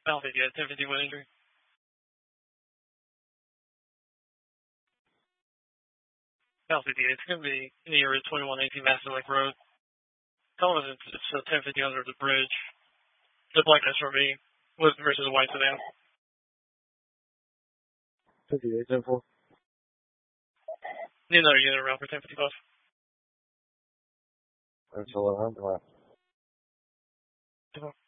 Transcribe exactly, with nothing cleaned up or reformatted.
Alpha, yeah, ten fifty-one injury. Alpha, yeah, it's going to be in the area twenty-one eighteen Master Lake Road. Tell them it's, it's uh, ten fifty under the bridge. The black S R V with versus the white sedan. fifty-eight ten four. Need another unit around for ten fifty-five. That's all I have.